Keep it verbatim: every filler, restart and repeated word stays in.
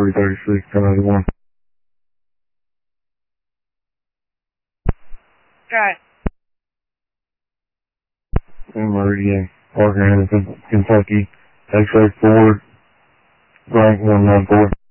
three thirty-six, ten ninety-one. Got it. Meridian, Parker Anderson, Kentucky, X-ray Ford, blank one nine four.